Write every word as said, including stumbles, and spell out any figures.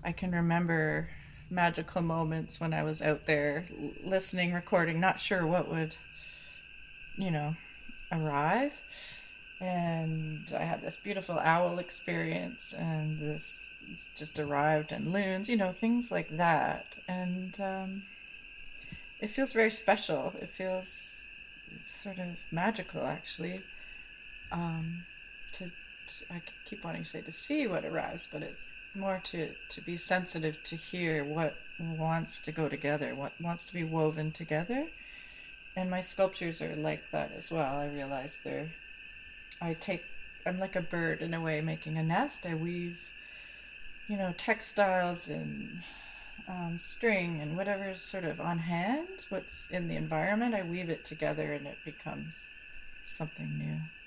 I can remember magical moments when I was out there listening, recording, not sure what would, you know, arrive. And I had this beautiful owl experience, and this just arrived, and loons, you know, things like that. And um, it feels very special. It feels sort of magical, actually. Um, to, to I keep wanting to say to see what arrives, but it's more to to be sensitive to hear what wants to go together, what wants to be woven together. And my sculptures are like that as well. I realize they're I take I'm like a bird in a way making a nest. I weave, you know, textiles and um, string and whatever's sort of on hand, what's in the environment. I weave it together and it becomes something new.